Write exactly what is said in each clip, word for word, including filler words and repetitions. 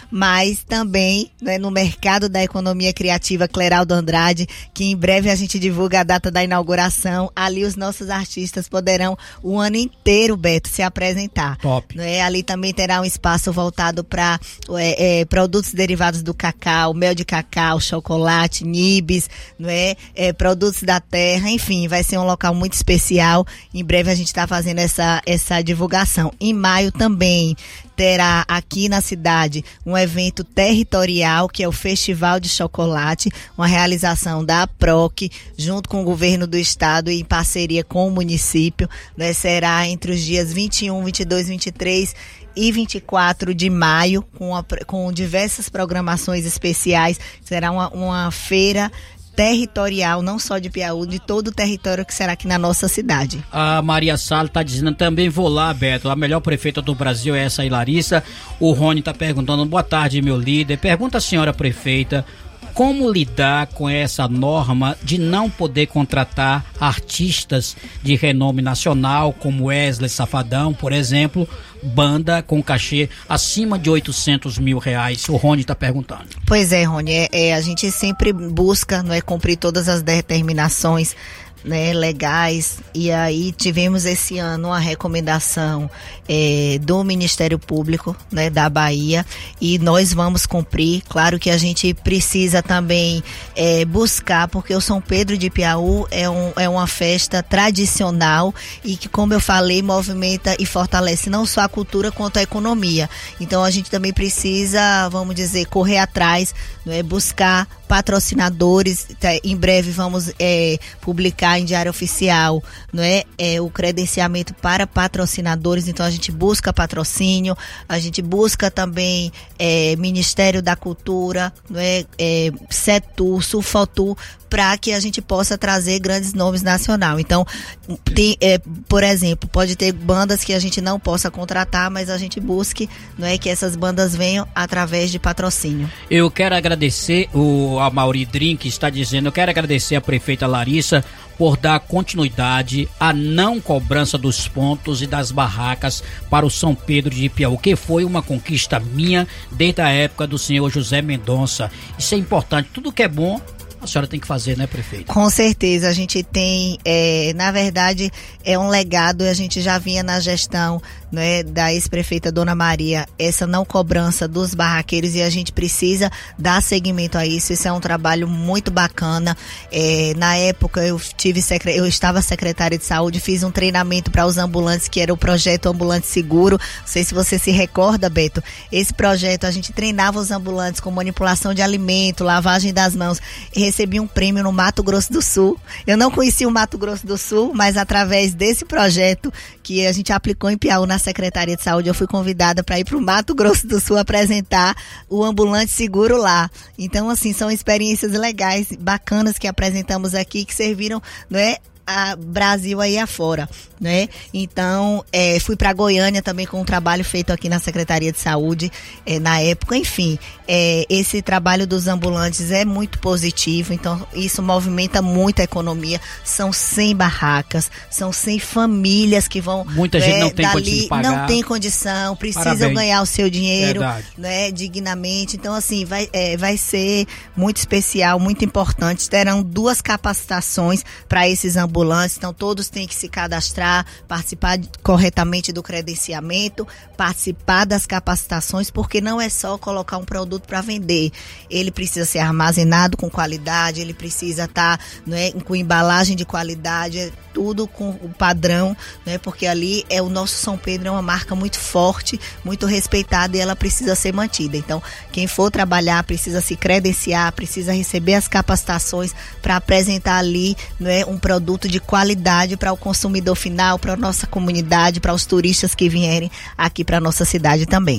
mas também, né, no mercado da economia criativa Cleraldo Andrade, que em breve a gente divulga a data da inauguração. Ali os nossos artistas poderão o ano inteiro, Beto, se apresentar. Top. Né? Ali também terá um espaço voltado para é, é, produtos derivados do cacau, mel de cacau, chocolate, nibs, não é? É, produtos da terra, enfim, vai ser um local muito especial. Em breve a gente está fazendo essa, essa divulgação. Em maio também terá aqui na cidade um evento territorial, que é o Festival de Chocolate, uma realização da APROC, junto com o governo do estado e em parceria com o município, né? Será entre os dias vinte e um, vinte e dois, vinte e três e vinte e quatro de maio, com, a, com diversas programações especiais. Será uma, uma feira territorial, não só de Piauí, de todo o território que será aqui na nossa cidade. A Maria Sala está dizendo, também vou lá, Beto, a melhor prefeita do Brasil é essa aí, Larissa. O Rony está perguntando, boa tarde, meu líder. Pergunta a senhora prefeita, como lidar com essa norma de não poder contratar artistas de renome nacional, como Wesley Safadão, por exemplo, banda com cachê acima de oitocentos mil reais? O Rony está perguntando. Pois é, Rony, é, é, a gente sempre busca, não é, cumprir todas as determinações, né, legais, e aí tivemos esse ano uma recomendação é, do Ministério Público, né, da Bahia, e nós vamos cumprir. Claro que a gente precisa também é, buscar, porque o São Pedro de Piauí é, um, é uma festa tradicional e que, como eu falei, movimenta e fortalece não só a cultura quanto a economia. Então a gente também precisa, vamos dizer, correr atrás, né, buscar patrocinadores. Em breve vamos é, publicar em Diário Oficial, não é, é, o credenciamento para patrocinadores. Então a gente busca patrocínio, a gente busca também é, Ministério da Cultura, não é, é, Setur, Sulfotur, para que a gente possa trazer grandes nomes nacional. Então, tem, é, por exemplo, pode ter bandas que a gente não possa contratar, mas a gente busque, não é, que essas bandas venham através de patrocínio. Eu quero agradecer, o Amaury Drink está dizendo, eu quero agradecer a prefeita Larissa por dar continuidade à não cobrança dos pontos e das barracas para o São Pedro de Piauí, que foi uma conquista minha desde a época do senhor José Mendonça. Isso é importante, tudo que é bom a senhora tem que fazer, né, prefeita? Com certeza, a gente tem, é, na verdade, é um legado, a gente já vinha na gestão, né, da ex-prefeita Dona Maria, essa não cobrança dos barraqueiros, e a gente precisa dar seguimento a isso. Isso é um trabalho muito bacana. É, na época eu tive eu estava secretária de saúde, fiz um treinamento para os ambulantes, que era o projeto Ambulante Seguro. Não sei se você se recorda, Beto. Esse projeto, a gente treinava os ambulantes com manipulação de alimento, lavagem das mãos. Recebi um prêmio no Mato Grosso do Sul. Eu não conhecia o Mato Grosso do Sul, mas através desse projeto que a gente aplicou em Piauí na Secretaria de Saúde, eu fui convidada para ir para o Mato Grosso do Sul apresentar o Ambulante Seguro lá. Então, assim, são experiências legais, bacanas que apresentamos aqui, que serviram, não é, a Brasil aí afora, né? Então, é, fui para Goiânia também com um trabalho feito aqui na Secretaria de Saúde, é, na época. Enfim, é, esse trabalho dos ambulantes é muito positivo, então isso movimenta muito a economia. São cem barracas, são cem famílias que vão, muita gente é, não tem dali, condição de pagar. Não tem condição, precisam Parabéns. ganhar o seu dinheiro, Verdade. né, dignamente. Então, assim, vai, é, vai ser muito especial, muito importante. Terão duas capacitações para esses ambulantes. Então todos têm que se cadastrar, participar corretamente do credenciamento, participar das capacitações, porque não é só colocar um produto para vender. Ele precisa ser armazenado com qualidade, ele precisa estar, né, com embalagem de qualidade, tudo com o padrão, né, porque ali é o nosso São Pedro, é uma marca muito forte, muito respeitada, e ela precisa ser mantida. Então, quem for trabalhar precisa se credenciar, precisa receber as capacitações para apresentar ali, né, um produto de qualidade para o consumidor final, para a nossa comunidade, para os turistas que vierem aqui para a nossa cidade também.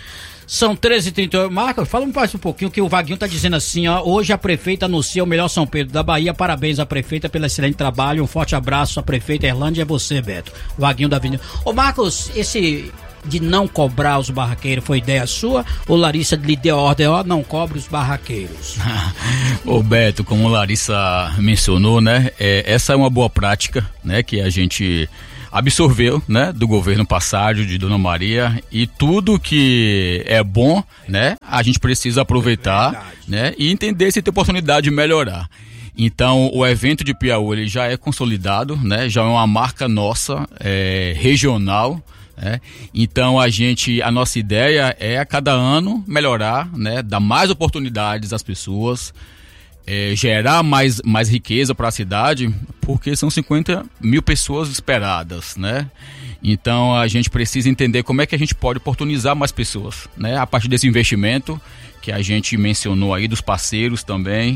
São treze e trinta e oito. Marcos, fala mais um pouquinho, que o Vaguinho tá dizendo assim, ó, hoje a prefeita anuncia o melhor São Pedro da Bahia. Parabéns à prefeita pelo excelente trabalho. Um forte abraço à prefeita Erlândia, é você, Beto. O Vaguinho da Avenida. Ô, Marcos, esse de não cobrar os barraqueiros foi ideia sua, ou Larissa lhe deu a ordem, ó, não cobre os barraqueiros? Ô, Beto, como Larissa mencionou, né, é, essa é uma boa prática, né, que a gente absorveu, né, do governo passado de Dona Maria, e tudo que é bom, né, a gente precisa aproveitar, né, e entender se tem oportunidade de melhorar. Então, o evento de Piauí ele já é consolidado, né, já é uma marca nossa, é, regional. É, então a gente, a nossa ideia é a cada ano melhorar, né, dar mais oportunidades às pessoas, é, gerar mais, mais riqueza para a cidade, porque são cinquenta mil pessoas esperadas, né? Então a gente precisa entender como é que a gente pode oportunizar mais pessoas, né? A partir desse investimento que a gente mencionou aí, dos parceiros também.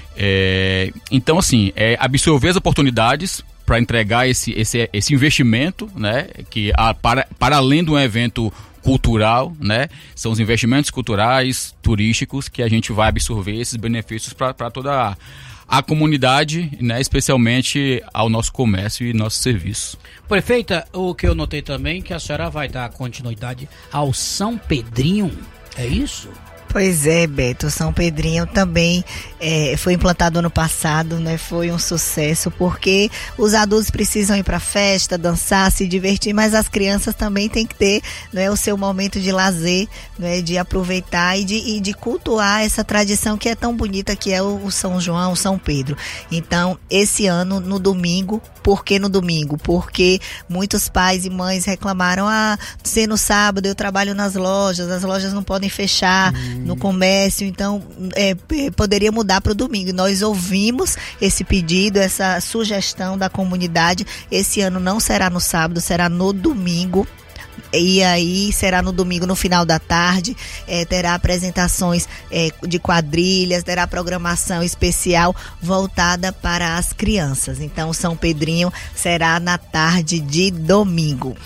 É, então assim, é absorver as oportunidades para entregar esse, esse, esse investimento, né, que a, para, para além de um evento cultural, né, são os investimentos culturais, turísticos, que a gente vai absorver esses benefícios para toda a, a comunidade, né, especialmente ao nosso comércio e nosso serviço. Prefeita, o que eu notei também é que a senhora vai dar continuidade ao São Pedrinho, é isso? Pois é, Beto, São Pedrinho também é, foi implantado ano passado, né? Foi um sucesso, porque os adultos precisam ir para festa, dançar, se divertir, mas as crianças também têm que ter, né, o seu momento de lazer, né, de aproveitar e de, e de cultuar essa tradição que é tão bonita, que é o, o São João, o São Pedro. Então, esse ano, no domingo, por que no domingo? Porque muitos pais e mães reclamaram, ah, ser no sábado, eu trabalho nas lojas, as lojas não podem fechar, hum. no comércio, então é, poderia mudar para o domingo. Nós ouvimos esse pedido, essa sugestão da comunidade. Esse ano não será no sábado, será no domingo. E aí será no domingo, no final da tarde, é, terá apresentações é, de quadrilhas, terá programação especial voltada para as crianças. Então o São Pedrinho será na tarde de domingo.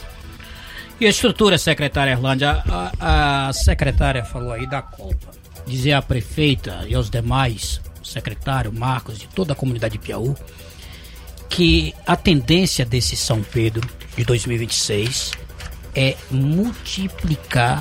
E a estrutura, secretária Erlândia, a, a secretária falou aí da Copa. Dizer à prefeita e aos demais, secretário Marcos, de toda a comunidade de Piauí, que a tendência desse São Pedro de dois mil e vinte e seis é multiplicar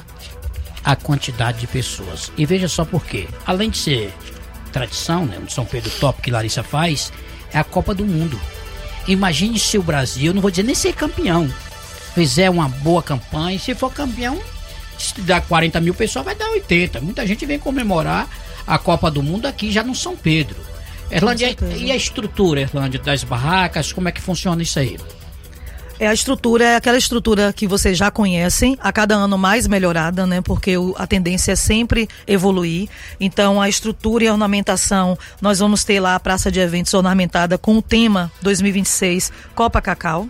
a quantidade de pessoas. E veja só por quê. Além de ser tradição, né, um São Pedro top que Larissa faz, é a Copa do Mundo. Imagine se o Brasil, não vou dizer nem ser campeão, fizer uma boa campanha, se for campeão, se dá quarenta mil pessoas, vai dar oitenta. Muita gente vem comemorar a Copa do Mundo aqui já no São Pedro. Erlândia, e a estrutura, Erlândia, das barracas, como é que funciona isso aí? É a estrutura, é aquela estrutura que vocês já conhecem, a cada ano mais melhorada, né? Porque o, a tendência é sempre evoluir. Então, a estrutura e a ornamentação, nós vamos ter lá a praça de eventos ornamentada com o tema dois mil e vinte e seis Copa Cacau.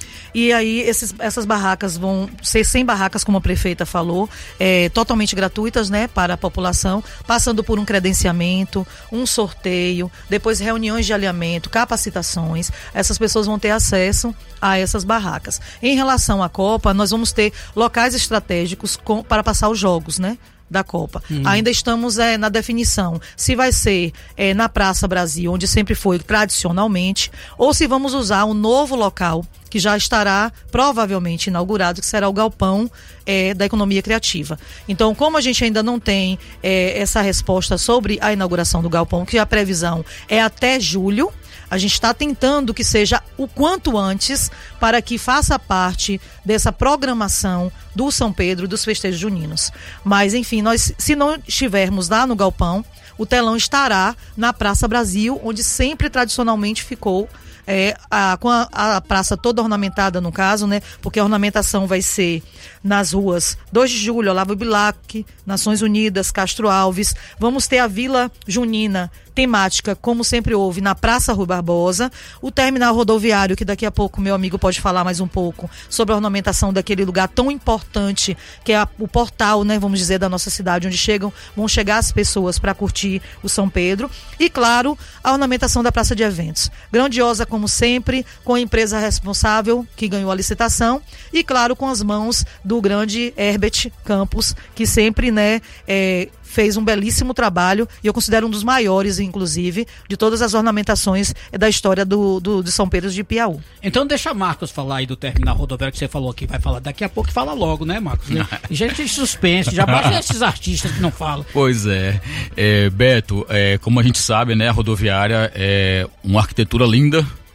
E aí esses, essas barracas vão ser cem barracas, como a prefeita falou, é, totalmente gratuitas, né, para a população, passando por um credenciamento, um sorteio, depois reuniões de alinhamento, capacitações. Essas pessoas vão ter acesso a essas barracas. Em relação à Copa, nós vamos ter locais estratégicos com, para passar os jogos, né, da Copa. Hum. Ainda estamos é, na definição se vai ser é, na Praça Brasil, onde sempre foi tradicionalmente, ou se vamos usar um novo local que já estará provavelmente inaugurado, que será o Galpão é, da Economia Criativa. Então, como a gente ainda não tem é, essa resposta sobre a inauguração do Galpão, que a previsão é até julho, a gente está tentando que seja o quanto antes para que faça parte dessa programação do São Pedro, dos festejos juninos. Mas, enfim, nós, se não estivermos lá no Galpão, o telão estará na Praça Brasil, onde sempre tradicionalmente ficou É, a, com a, a praça toda ornamentada, no caso, né? Porque a ornamentação vai ser nas ruas dois de julho, Olavo Bilac, Nações Unidas, Castro Alves. Vamos ter a Vila Junina temática, como sempre houve, na Praça Rui Barbosa. O terminal rodoviário, que daqui a pouco meu amigo pode falar mais um pouco sobre a ornamentação daquele lugar tão importante, que é a, o portal, né? Vamos dizer, da nossa cidade, onde chegam, vão chegar as pessoas para curtir o São Pedro. E, claro, a ornamentação da Praça de Eventos. Grandiosa, como sempre, com a empresa responsável que ganhou a licitação e, claro, com as mãos do grande Herbert Campos, que sempre, né, é, fez um belíssimo trabalho, e eu considero um dos maiores, inclusive, de todas as ornamentações da história do, do, de São Pedro de Piauí. Então deixa Marcos falar aí do terminal rodoviário que você falou aqui, vai falar daqui a pouco, fala logo, né, Marcos? Né? Gente, suspense, já basta esses artistas que não falam. Pois é, é Beto, é, como a gente sabe, né, a rodoviária é uma arquitetura linda,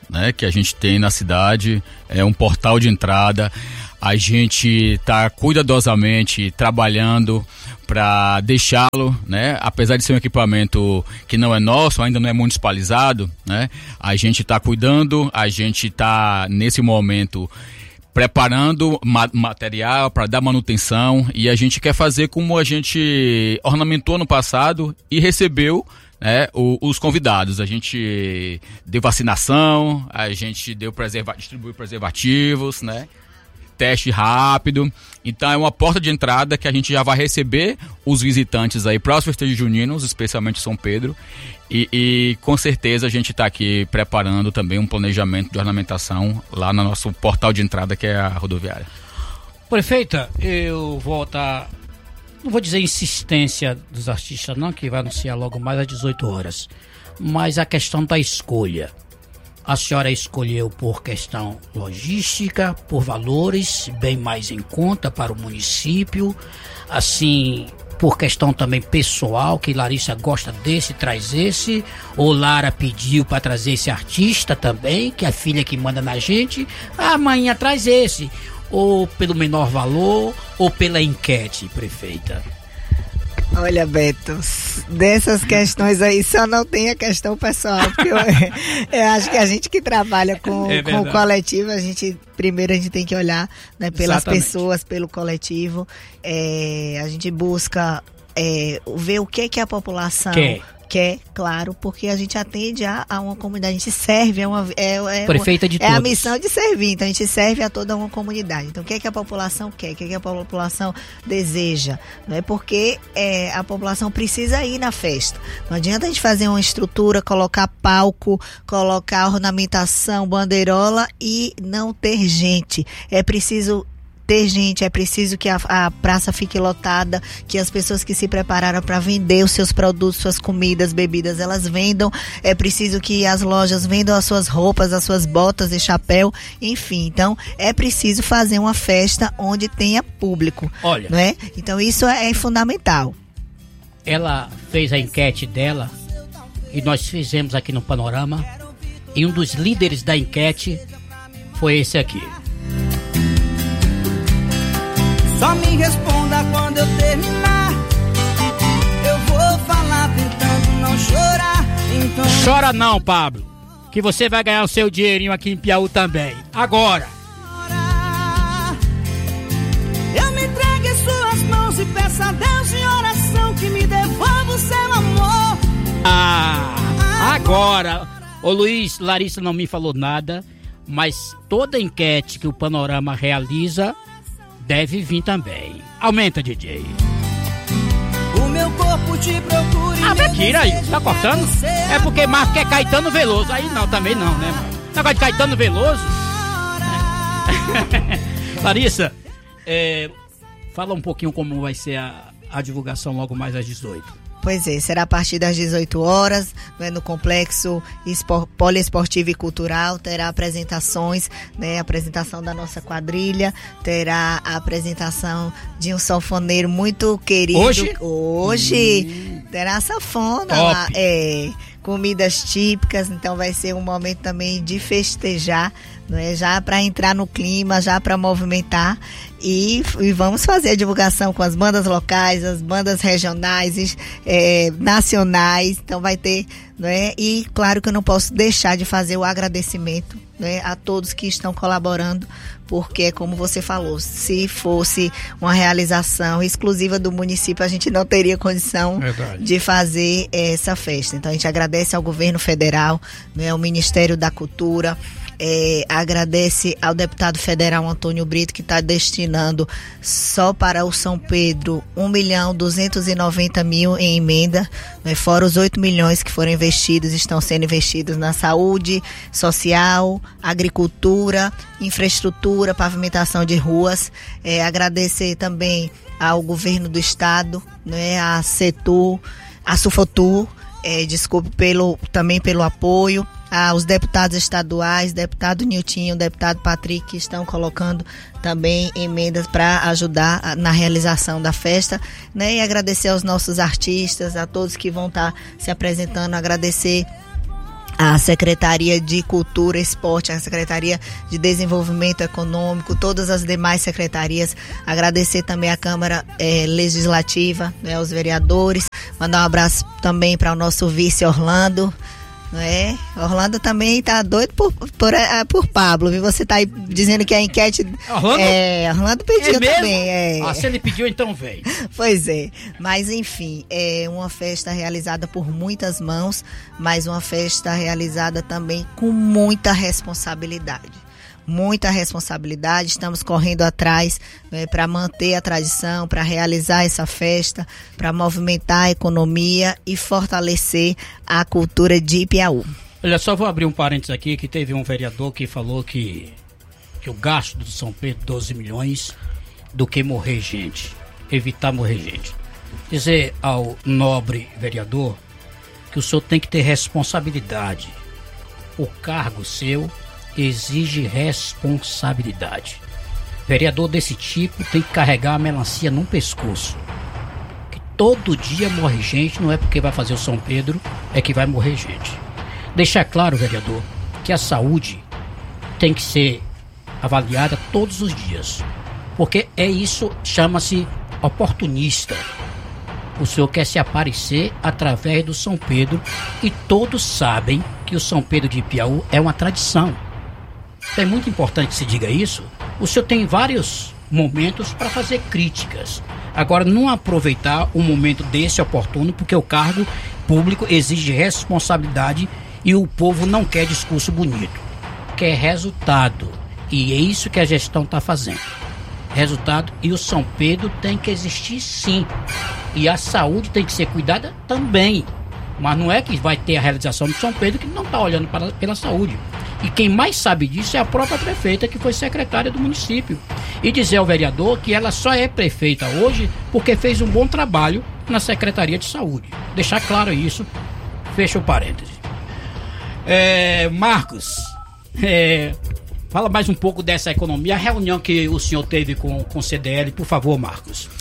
né, que a gente tem na cidade, é um portal de entrada. A gente está cuidadosamente trabalhando para deixá-lo, né? Apesar de ser um equipamento que não é nosso, ainda não é municipalizado, né? A gente está cuidando, a gente está nesse momento preparando ma- material para dar manutenção, e a gente quer fazer como a gente ornamentou no passado e recebeu, né, o, os convidados. A gente deu vacinação, a gente deu preserva- distribuiu preservativos, né? Teste rápido. Então é uma porta de entrada que a gente já vai receber os visitantes aí para os festejos juninos, especialmente São Pedro, e, e com certeza a gente está aqui preparando também um planejamento de ornamentação lá no nosso portal de entrada, que é a rodoviária. Prefeita, eu vou estar, não vou dizer insistência dos artistas não, que vai anunciar logo mais às dezoito horas, mas a questão da escolha. A senhora escolheu por questão logística, por valores bem mais em conta para o município, assim, por questão também pessoal, que Larissa gosta desse, traz esse, ou Lara pediu para trazer esse artista também, que é a filha que manda na gente, amanhã traz esse, ou pelo menor valor, ou pela enquete, prefeita. Olha, Beto, dessas questões aí só não tem a questão pessoal, porque eu, eu acho que a gente que trabalha com, é com o coletivo, a gente primeiro a gente tem que olhar, né, pelas Exatamente. pessoas, pelo coletivo, é, a gente busca é, ver o que é que a população Quer. quer, claro, porque a gente atende a, a uma comunidade, a gente serve, é uma, é, é, Prefeita de é a todos. missão de servir, então a gente serve a toda uma comunidade. Então o que é que a população quer, o que é que a população deseja, não é? Porque é, a população precisa ir na festa, não adianta a gente fazer uma estrutura, colocar palco, colocar ornamentação, bandeirola e não ter gente, é preciso ter gente, é preciso que a, a praça fique lotada, que as pessoas que se prepararam para vender os seus produtos, suas comidas, bebidas, elas vendam, é preciso que as lojas vendam as suas roupas, as suas botas e chapéu, enfim, então é preciso fazer uma festa onde tenha público, Olha, não é? Então isso é, é fundamental. Ela fez a enquete dela e nós fizemos aqui no Panorama, e um dos líderes da enquete foi esse aqui. Só me responda quando eu terminar. Eu vou falar tentando não chorar. Então... Chora não, Pablo, que você vai ganhar o seu dinheirinho aqui em Piauí também. Agora. Eu me entrego em suas mãos e peço a Deus em oração que me devolva o seu amor. Ah, agora. Ô Luiz, Larissa não me falou nada, mas toda enquete que o Panorama realiza deve vir também. Aumenta, D J. O meu corpo te procura. Ah, Bequira aí, tá cortando? É porque Marco quer Caetano Veloso. Aí não, também não, né, mano? Negócio de Caetano Veloso. Larissa, é, fala um pouquinho como vai ser a, a divulgação logo mais às dezoito. Pois é, será a partir das dezoito horas, né, no Complexo Espor, Poliesportivo e Cultural, terá apresentações, né, apresentação da nossa quadrilha, terá a apresentação de um sanfoneiro muito querido. Hoje? Hoje, hum. terá sanfona Top. lá, é, comidas típicas, então vai ser um momento também de festejar, né, já para entrar no clima, já para movimentar, e, e vamos fazer a divulgação com as bandas locais, as bandas regionais, é, nacionais, então vai ter, né, e claro que eu não posso deixar de fazer o agradecimento, né, a todos que estão colaborando, porque como você falou, se fosse uma realização exclusiva do município, a gente não teria condição Verdade. de fazer essa festa. Então a gente agradece ao governo federal, né, ao Ministério da Cultura, É, agradece ao deputado federal Antônio Brito, que está destinando só para o São Pedro um milhão duzentos e noventa mil em emenda, né, fora os oito milhões que foram investidos, estão sendo investidos na saúde social, agricultura, infraestrutura, pavimentação de ruas. É, agradecer também ao governo do estado, né, a Setur, a Sufotur, é, desculpe pelo, também pelo apoio, aos deputados estaduais, deputado Niltinho, deputado Patrick, que estão colocando também emendas para ajudar a, na realização da festa, né? E agradecer aos nossos artistas, a todos que vão estar tá se apresentando, agradecer a Secretaria de Cultura e Esporte, a Secretaria de Desenvolvimento Econômico, todas as demais secretarias. Agradecer também a Câmara eh, Legislativa, né, os vereadores. Mandar um abraço também para o nosso vice Orlando. Não é? Orlando também tá doido por, por, por Pablo, viu? Você tá aí dizendo que a enquete... Orlando? É, Orlando pediu é mesmo? também. É. Ah, se ele pediu, então vem. Pois é. Mas, enfim, é uma festa realizada por muitas mãos, mas uma festa realizada também com muita responsabilidade. Muita responsabilidade, estamos correndo atrás, né, para manter a tradição, para realizar essa festa, para movimentar a economia e fortalecer a cultura de Piauí. Olha, só vou abrir um parênteses aqui, que teve um vereador que falou que, que o gasto do São Pedro, doze milhões, do que morrer gente, evitar morrer gente. Dizer ao nobre vereador que o senhor tem que ter responsabilidade. O cargo seu exige responsabilidade. Vereador desse tipo tem que carregar a melancia num pescoço. Que todo dia morre gente, não é porque vai fazer o São Pedro, é que vai morrer gente. Deixar claro, vereador, que a saúde tem que ser avaliada todos os dias. Porque é isso, chama-se oportunista. O senhor quer se aparecer através do São Pedro e todos sabem que o São Pedro de Piauí é uma tradição. É muito importante que se diga isso. O senhor tem vários momentos para fazer críticas. Agora, não aproveitar um momento desse oportuno, porque o cargo público exige responsabilidade e o povo não quer discurso bonito. Quer resultado. E é isso que a gestão está fazendo. Resultado. E o São Pedro tem que existir, sim. E a saúde tem que ser cuidada também. Mas não é que vai ter a realização do São Pedro que não está olhando para, pela saúde. E quem mais sabe disso é a própria prefeita, que foi secretária do município. E dizer ao vereador que ela só é prefeita hoje porque fez um bom trabalho na Secretaria de Saúde. Deixar claro isso. Fecha o parêntese. É, Marcos, é, fala mais um pouco dessa economia. A reunião que o senhor teve com, com o C D L, por favor, Marcos.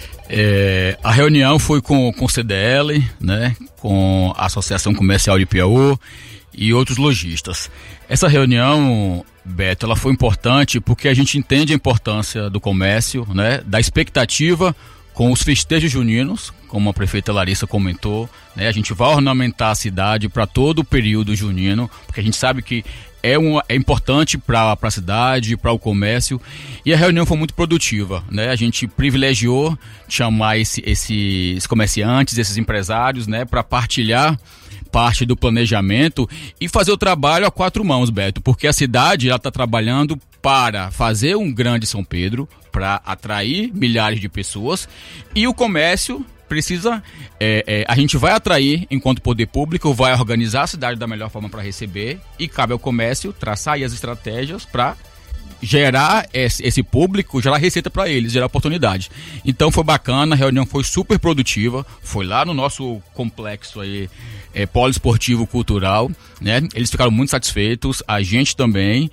É, a reunião foi com, com o C D L, né, com a Associação Comercial de Piauí e outros lojistas. Essa reunião, Beto, ela foi importante porque a gente entende a importância do comércio, né, da expectativa com os festejos juninos, como a prefeita Larissa comentou, né, a gente vai ornamentar a cidade para todo o período junino, porque a gente sabe que é, um, é importante para a cidade, para o comércio, e a reunião foi muito produtiva, né? A gente privilegiou chamar esse, esses comerciantes, esses empresários, né, para partilhar parte do planejamento e fazer o trabalho a quatro mãos, Beto, porque a cidade está trabalhando para fazer um grande São Pedro, para atrair milhares de pessoas, e o comércio precisa, é, é, a gente vai atrair enquanto poder público, vai organizar a cidade da melhor forma para receber, e cabe ao comércio traçar aí as estratégias para gerar esse, esse público, gerar receita para eles, gerar oportunidade. Então foi bacana, a reunião foi super produtiva, foi lá no nosso complexo aí, é, poliesportivo cultural, né? Eles ficaram muito satisfeitos, a gente também,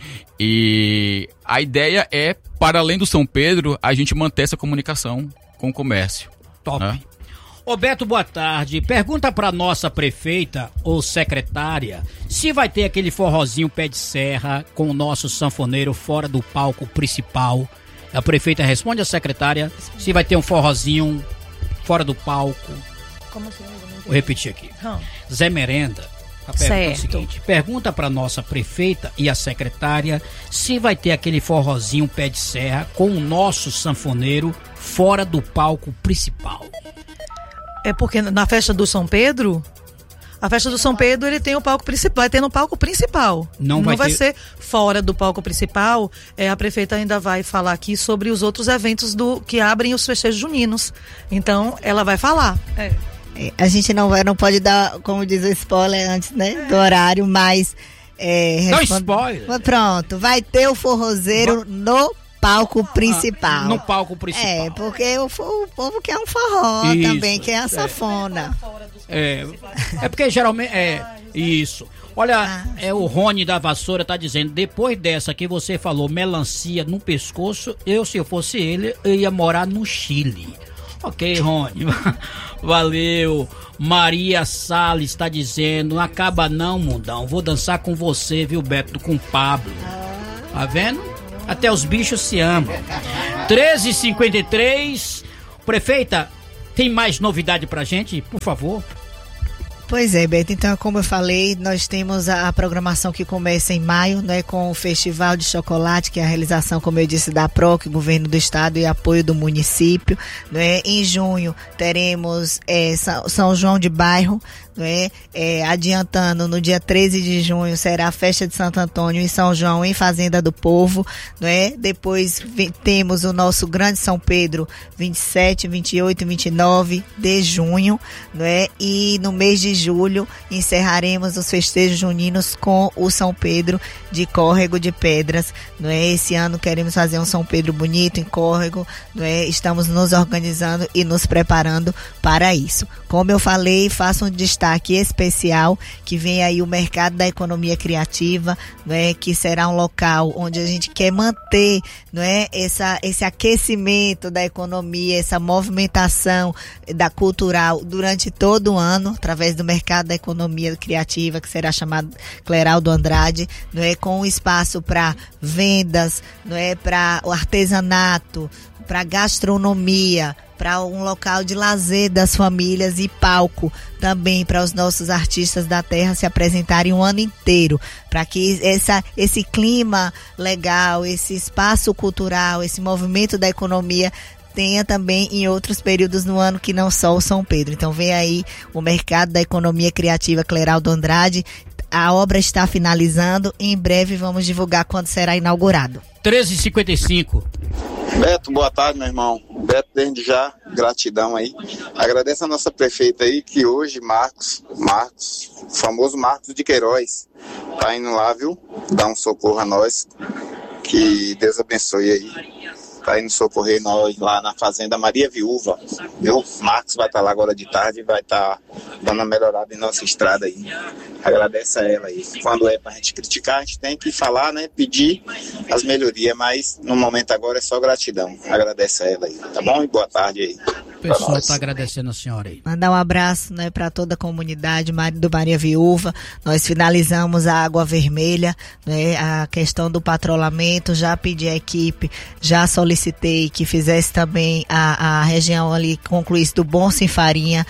e a ideia é, para além do São Pedro, a gente manter essa comunicação com o comércio. Top. Né? Roberto, boa tarde. Pergunta para nossa prefeita ou secretária se vai ter aquele forrozinho pé de serra com o nosso sanfoneiro fora do palco principal. A prefeita responde à secretária se vai ter um forrozinho fora do palco. Como assim? Vou repetir aqui. Hum. Zé Merenda. A pergunta é o Certo. seguinte: pergunta para nossa prefeita e a secretária se vai ter aquele forrozinho pé de serra com o nosso sanfoneiro fora do palco principal. É porque na festa do São Pedro, a festa do São Pedro, ele tem o palco principal, vai ter no palco principal. Não vai ter- ser fora do palco principal. É, a prefeita ainda vai falar aqui sobre os outros eventos do que abrem os festejos juninos. Então, ela vai falar. É. É, a gente não vai, não pode dar, como diz o spoiler antes, né, do horário, mas é, Não responde- spoiler. Pronto, vai ter o forrozeiro no palco principal. No palco principal. É, porque o, fo- o povo quer um forró Isso, também, quer a é. safona. É, é porque geralmente é isso. Olha, Ah. é o Rony da Vassoura tá dizendo, depois dessa que você falou melancia no pescoço, eu, se eu fosse ele, eu ia morar no Chile. Ok, Rony. Valeu. Maria Salles está dizendo, não acaba não, mundão. Vou dançar com você, viu, Beto? Com o Pablo. Tá vendo? Até os bichos se amam. treze e cinquenta e três. Prefeita, tem mais novidade pra gente, por favor? Pois é, Beto, então como eu falei, nós temos a, a programação que começa em maio, né, com o Festival de Chocolate, que é a realização, como eu disse, da P R O C, Governo do Estado e apoio do município, né. Em junho teremos é, São, São João de Bairro, né, é, adiantando, no dia treze de junho será a festa de Santo Antônio em São João, em Fazenda do Povo, né. Depois vi, temos o nosso Grande São Pedro, vinte e sete, vinte e oito e vinte e nove de junho, né, e no mês de julho encerraremos os festejos juninos com o São Pedro de Córrego de Pedras, não é? Esse ano queremos fazer um São Pedro bonito em Córrego, não é? Estamos nos organizando e nos preparando para isso. Como eu falei, faço um destaque especial que vem aí o mercado da economia criativa, não é? Que será um local onde a gente quer manter, não é? Essa, esse aquecimento da economia, essa movimentação da cultural durante todo o ano, através do mercado da economia criativa, que será chamado Cleraldo Andrade, não é, com um espaço para vendas, não é, para o artesanato, para gastronomia, para um local de lazer das famílias e palco também para os nossos artistas da terra se apresentarem o ano inteiro, para que essa, esse clima legal, esse espaço cultural, esse movimento da economia tenha também em outros períodos no ano que não só o São Pedro. Então vem aí o mercado da economia criativa Cleraldo Andrade. A obra está finalizando e em breve vamos divulgar quando será inaugurado. treze e cinquenta e cinco. Beto, boa tarde, meu irmão. Beto, desde já, gratidão aí. Agradeço a nossa prefeita aí, que hoje, Marcos, Marcos, o famoso Marcos de Queiroz, tá indo lá, viu? Dar um socorro a nós. Que Deus abençoe aí. Tá indo socorrer nós lá na Fazenda Maria Viúva, viu? Marcos vai estar tá lá agora de tarde e vai estar tá dando uma melhorada em nossa estrada aí. Agradeço a ela aí. Quando é pra gente criticar, a gente tem que falar, né? Pedir as melhorias, mas no momento agora é só gratidão. Agradeço a ela aí, tá bom? E boa tarde aí. O pessoal está agradecendo a senhora aí. Mandar um abraço, né, para toda a comunidade do Maria Viúva. Nós finalizamos a água vermelha, né, a questão do patrulhamento. Já pedi à equipe, já solicitei que fizesse também a, a região ali, concluísse do Bom Sem Farinha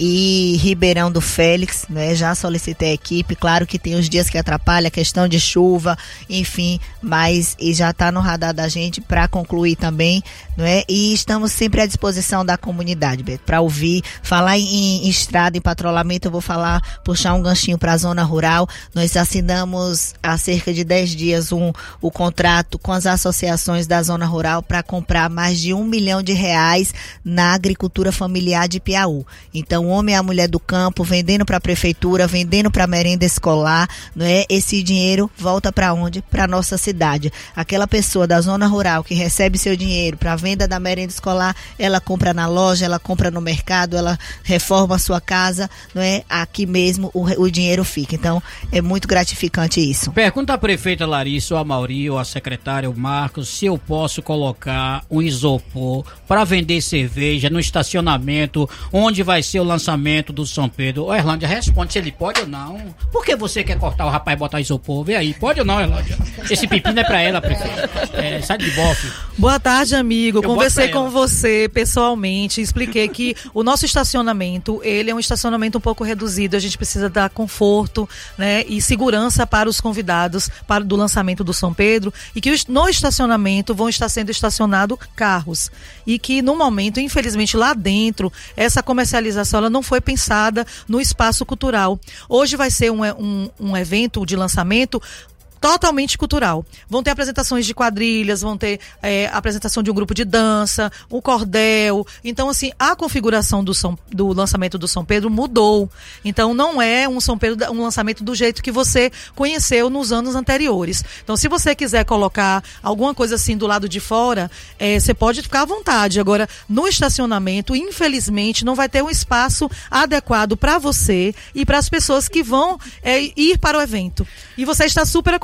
e Ribeirão do Félix, né? Já solicitei a equipe, claro que tem os dias que atrapalha, a questão de chuva, enfim, mas e já está no radar da gente para concluir também, não é? E estamos sempre à disposição da comunidade, Beto, para ouvir, falar em, em estrada, em patrulhamento. Eu vou falar, puxar um ganchinho para a zona rural. Nós assinamos há cerca de dez dias um, o contrato com as associações da zona rural para comprar mais de um milhão de reais na agricultura familiar de Piauí. Então, o homem e a mulher do campo vendendo para a prefeitura, vendendo para a merenda escolar, não é? Esse dinheiro volta para onde? Para nossa cidade. Aquela pessoa da zona rural que recebe seu dinheiro para a venda da merenda escolar, ela compra na loja, ela compra no mercado, ela reforma a sua casa, não é? Aqui mesmo o, o dinheiro fica. Então, é muito gratificante isso. Pergunta à prefeita Larissa, ou a Mauri, ou a secretária, o Marcos, se eu posso colocar um isopor para vender cerveja no estacionamento onde vai ser o lançamento do São Pedro. Ô, Erlândia, responde se ele pode ou não. Por que você quer cortar o rapaz e botar isopor? Vê aí, pode ou não, Erlândia? Esse pepino é pra ela, prefeito. É, sai de bofe. Boa tarde, amigo. Eu conversei com ela. você pessoalmente, expliquei que o nosso estacionamento, ele é um estacionamento um pouco reduzido, a gente precisa dar conforto, né, e segurança para os convidados para do lançamento do São Pedro, e que no estacionamento vão estar sendo estacionados carros, e que no momento, infelizmente, lá dentro, essa comercialização ela não foi pensada no espaço cultural. Hoje vai ser um, um, um evento de lançamento totalmente cultural. Vão ter apresentações de quadrilhas, vão ter é, apresentação de um grupo de dança, um cordel. Então, assim, a configuração do, São, do lançamento do São Pedro mudou. Então, não é um São Pedro, um lançamento do jeito que você conheceu nos anos anteriores. Então, se você quiser colocar alguma coisa assim do lado de fora, é, você pode ficar à vontade. Agora, no estacionamento, infelizmente, não vai ter um espaço adequado para você e para as pessoas que vão é, ir para o evento. E você está super confortável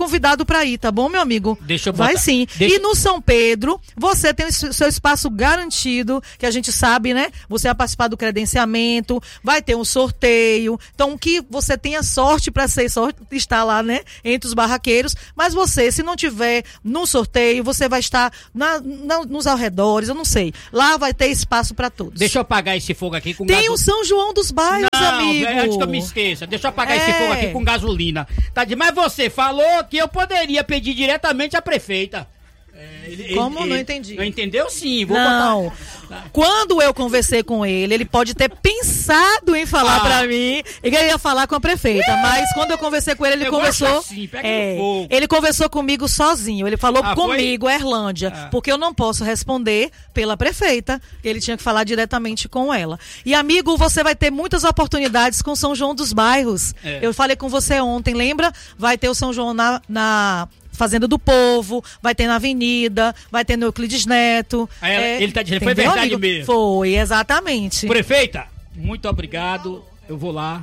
convidado para ir, tá bom, meu amigo? Deixa eu botar, Vai sim. Deixa... E no São Pedro, você tem o seu espaço garantido, que a gente sabe, né? Você vai participar do credenciamento, vai ter um sorteio. Então, que você tenha sorte para ser só estar lá, né? Entre os barraqueiros. Mas você, se não tiver no sorteio, você vai estar na, na, nos arredores, eu não sei. Lá vai ter espaço para todos. Deixa eu apagar esse fogo aqui com Tem gaso... o São João dos Bairros, não, amigo. Antes que eu me esqueça, deixa eu apagar É. esse fogo aqui com gasolina. Tá de... Mas você falou que eu poderia pedir diretamente à prefeita. É, ele, Como? ele, Não ele... entendi. Não entendeu? Sim. Vou Não. botar... Quando eu conversei com ele, ele pode ter pensado em falar Ah. pra mim e ele ia falar com a prefeita. Mas quando eu conversei com ele, ele Eu conversou. gosto assim, pega é, no fogo. ele conversou comigo sozinho. Ele falou Ah, comigo, foi? Erlândia, Ah. porque eu não posso responder pela prefeita. Ele tinha que falar diretamente com ela. E, amigo, você vai ter muitas oportunidades com São João dos Bairros. É. Eu falei com você ontem, lembra? Vai ter o São João na. na Fazenda do Povo, vai ter na Avenida, vai ter no Euclides Neto. Aí ela- É, ele tá dizendo, foi entendeu, verdade amigo? mesmo. Foi, exatamente. Prefeita, muito obrigado. Eu vou lá.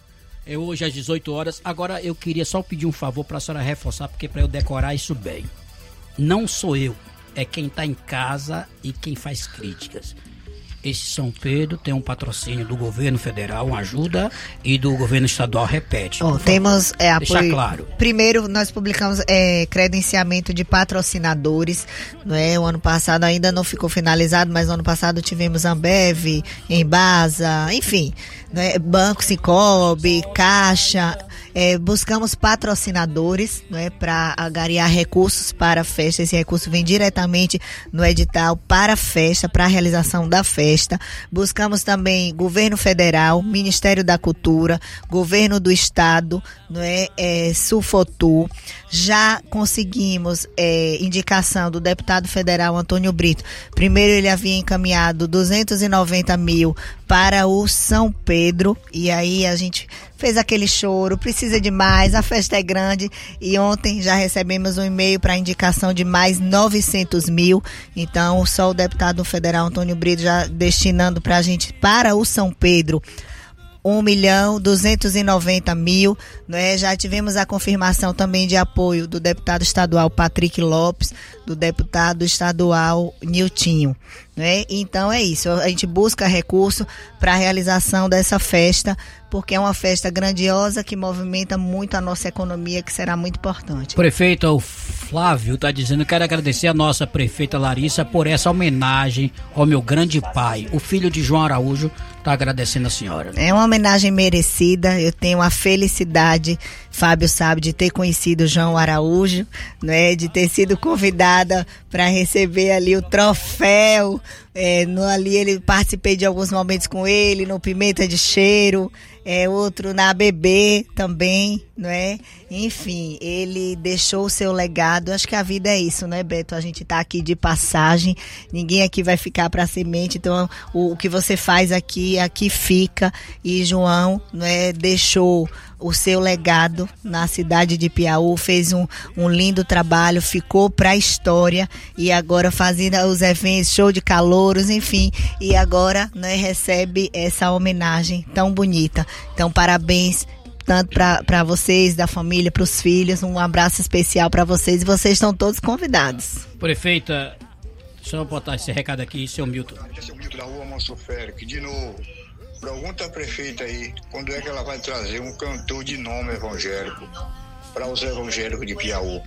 É hoje às dezoito horas. Agora eu queria só pedir um favor para a senhora reforçar, porque para eu decorar isso bem. Não sou eu, é quem está em casa e quem faz críticas. Esse São Pedro tem um patrocínio do governo federal, uma ajuda, e do governo estadual, repete. Ó, temos é, Deixar apoio. claro. Primeiro, nós publicamos é, credenciamento de patrocinadores. Não é? O ano passado ainda não ficou finalizado, mas no ano passado tivemos Ambev, Embasa, enfim, não é? Banco Cicobi, Caixa. É, buscamos patrocinadores, não é, para angariar recursos para a festa. Esse recurso vem diretamente no edital para a festa, para a realização da festa. Buscamos também governo federal, Ministério da Cultura, governo do estado, não é, é Sulfotur. Já conseguimos é, indicação do deputado federal Antônio Brito. Primeiro ele havia encaminhado duzentos e noventa mil para o São Pedro, e aí a gente fez aquele choro, precisa de mais, a festa é grande, e ontem já recebemos um e-mail para indicação de mais novecentos mil, então só o deputado federal Antônio Brito já destinando para a gente, para o São Pedro, um milhão duzentos e noventa mil, né? Já tivemos a confirmação também de apoio do deputado estadual Patrick Lopes, do deputado estadual Niltinho, né? Então é isso, a gente busca recurso para a realização dessa festa, porque é uma festa grandiosa que movimenta muito a nossa economia, que será muito importante. Prefeito, o Flávio está dizendo que quero agradecer a nossa prefeita Larissa por essa homenagem ao meu grande pai. O filho de João Araújo está agradecendo a senhora. É uma homenagem merecida. Eu tenho a felicidade, Fábio sabe, de ter conhecido João Araújo, né, de ter sido convidada para receber ali o troféu. É, no, ali ele participei de alguns momentos com ele, no Pimenta de Cheiro, é, outro na A B B também, não é? Enfim, ele deixou o seu legado. Acho que a vida é isso, né, Beto? A gente tá aqui de passagem, ninguém aqui vai ficar para semente, então o, o que você faz aqui, aqui fica. E João, não é, deixou o seu legado na cidade de Piauí, fez um, um lindo trabalho, ficou para a história, e agora fazendo os eventos, show de calouros, enfim, e agora, né, recebe essa homenagem tão bonita. Então, parabéns tanto para vocês, da família, para os filhos, um abraço especial para vocês, e vocês estão todos convidados. Prefeita, deixa eu botar esse recado aqui, seu Milton. Seu Milton da Rua Manso Félix, de novo. Pergunta a prefeita aí, quando é que ela vai trazer um cantor de nome evangélico para os evangélicos de Piauí?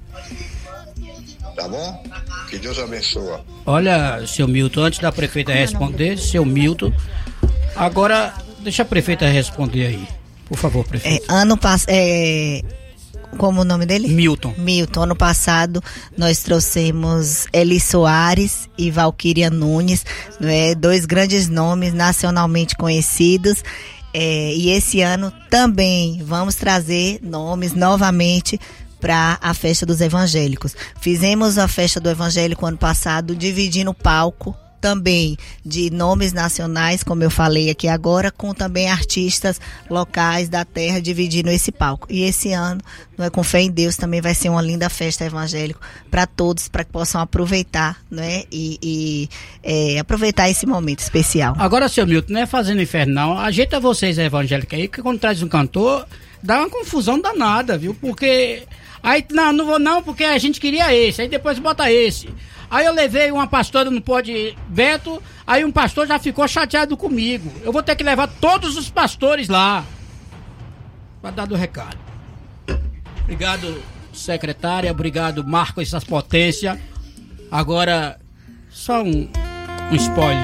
Tá bom? Que Deus abençoe. Olha, seu Milton, antes da prefeita responder, seu Milton, agora deixa a prefeita responder aí, por favor, É, prefeita. ano passado, é, como o nome dele? Milton. Milton. Ano passado nós trouxemos Eli Soares e Valquíria Nunes, né, dois grandes nomes nacionalmente conhecidos. É, e esse ano também vamos trazer nomes novamente para a festa dos evangélicos. Fizemos a festa do evangélico ano passado, dividindo o palco também de nomes nacionais, como eu falei aqui agora, com também artistas locais da terra dividindo esse palco. E esse ano, não é, com fé em Deus, também vai ser uma linda festa evangélica para todos, para que possam aproveitar, não é? E, e é, aproveitar esse momento especial. Agora, seu Milton, não é fazendo inferno não, ajeita vocês evangélicos aí, que quando traz um cantor, dá uma confusão danada, viu? Porque Aí, não, não vou não, porque a gente queria esse. Aí depois bota esse. Aí eu levei uma pastora no Pode Beto, aí um pastor já ficou chateado comigo. Eu vou ter que levar todos os pastores lá. Pra dar do recado. Obrigado, secretária. Obrigado, Marcos, essas potências. Agora, só um, um spoiler.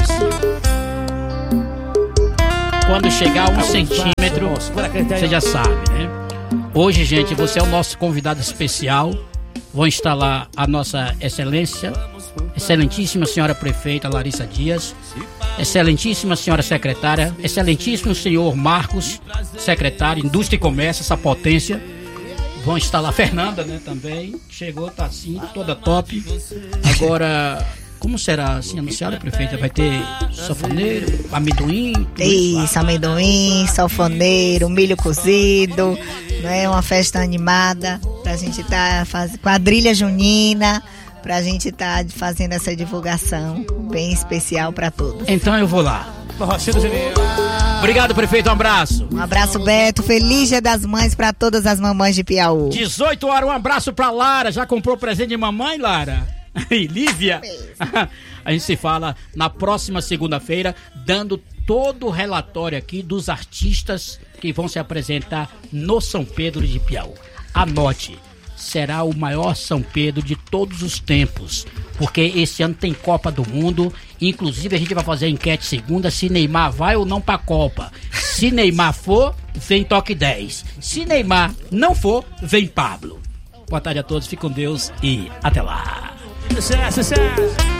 Quando chegar a um centímetro, você já sabe, né? Hoje, gente, você é o nosso convidado especial. Vou instalar a nossa excelência, excelentíssima senhora prefeita Larissa Dias, excelentíssima senhora secretária, excelentíssimo senhor Marcos, secretário, Indústria e Comércio, essa potência. Vão instalar a Fernanda, né, também. Chegou, tá assim, toda top. Agora... Como será assim anunciado, prefeita? Vai ter sanfoneiro, amendoim? Isso, amendoim, sanfoneiro, milho cozido, não é? Uma festa animada pra gente estar tá fazendo quadrilha junina, pra gente estar tá fazendo essa divulgação bem especial pra todos. Então eu vou lá. Obrigado, prefeito, um abraço. Um abraço, Beto. Feliz Dia das Mães pra todas as mamães de Piauí. dezoito horas, um abraço pra Lara. Já comprou presente de mamãe, Lara? E Lívia, a gente se fala na próxima segunda-feira, dando todo o relatório aqui dos artistas que vão se apresentar no São Pedro de Piauí. Anote, será o maior São Pedro de todos os tempos, porque esse ano tem Copa do Mundo. Inclusive a gente vai fazer a enquete segunda se Neymar vai ou não pra Copa. Se Neymar for, vem Toque dez. Se Neymar não for, vem Pablo. Boa tarde a todos, fiquem com Deus e até lá. Sucesso, sucesso.